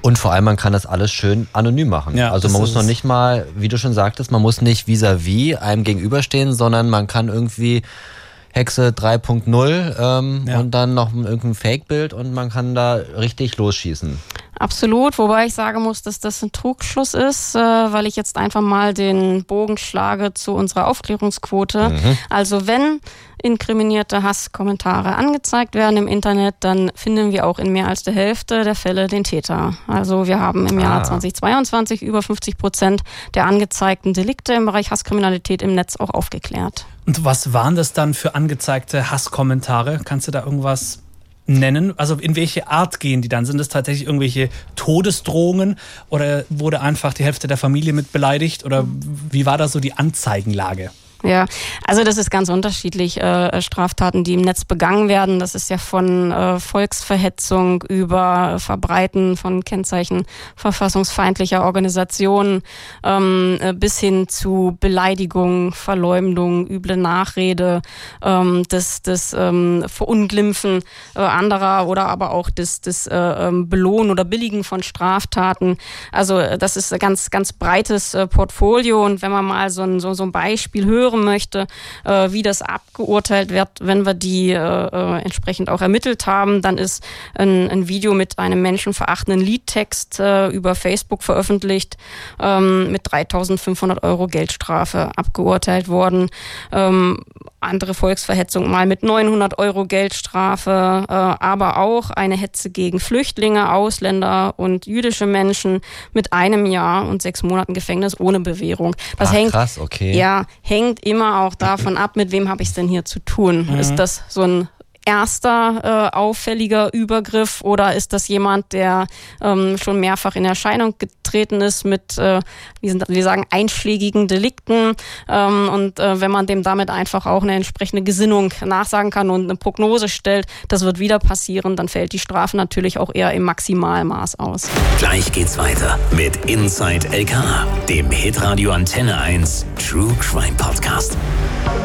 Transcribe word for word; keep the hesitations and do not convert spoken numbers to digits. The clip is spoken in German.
Und vor allem, man kann das alles schön anonym machen. Ja, also man muss noch nicht mal, wie du schon sagtest, man muss nicht vis-à-vis einem gegenüberstehen, sondern man kann irgendwie Hexe drei Punkt null ähm, ja. und dann noch irgendein Fake-Bild und man kann da richtig losschießen. Absolut, wobei ich sagen muss, dass das ein Trugschluss ist, äh, weil ich jetzt einfach mal den Bogen schlage zu unserer Aufklärungsquote. Mhm. Also wenn inkriminierte Hasskommentare angezeigt werden im Internet, dann finden wir auch in mehr als der Hälfte der Fälle den Täter. Also wir haben im Jahr ah. zweitausendzweiundzwanzig über fünfzig Prozent der angezeigten Delikte im Bereich Hasskriminalität im Netz auch aufgeklärt. Und was waren das dann für angezeigte Hasskommentare? Kannst du da irgendwas nennen? Also in welche Art gehen die dann? Sind das tatsächlich irgendwelche Todesdrohungen oder wurde einfach die Hälfte der Familie mit beleidigt? Oder wie war da so die Anzeigenlage? Ja, also das ist ganz unterschiedlich. Äh, Straftaten, die im Netz begangen werden, das ist ja von äh, Volksverhetzung über Verbreiten von Kennzeichen verfassungsfeindlicher Organisationen ähm, bis hin zu Beleidigung, Verleumdung, üble Nachrede, ähm, das, das ähm, Verunglimpfen äh, anderer oder aber auch das, das äh, Belohnen oder Billigen von Straftaten. Also das ist ein ganz, ganz breites äh, Portfolio und wenn man mal so ein, so, so ein Beispiel hören möchte, äh, wie das abgeurteilt wird, wenn wir die äh, äh, entsprechend auch ermittelt haben, dann ist ein, ein Video mit einem menschenverachtenden Liedtext äh, über Facebook veröffentlicht, ähm, mit dreitausendfünfhundert Euro Geldstrafe abgeurteilt worden. Ähm, andere Volksverhetzung mal mit neunhundert Euro Geldstrafe, äh, aber auch eine Hetze gegen Flüchtlinge, Ausländer und jüdische Menschen mit einem Jahr und sechs Monaten Gefängnis ohne Bewährung. Das Ach, hängt, krass, okay. Ja, hängt immer auch davon ab, mit wem habe ich es denn hier zu tun. Mhm. Ist das so ein erster äh, auffälliger Übergriff oder ist das jemand, der ähm, schon mehrfach in Erscheinung getreten ist mit, äh, wie sind, wir sagen, einschlägigen Delikten ähm, und äh, wenn man dem damit einfach auch eine entsprechende Gesinnung nachsagen kann und eine Prognose stellt, das wird wieder passieren, dann fällt die Strafe natürlich auch eher im Maximalmaß aus. Gleich geht's weiter mit Inside L K A, dem Hitradio Antenne eins True Crime Podcast.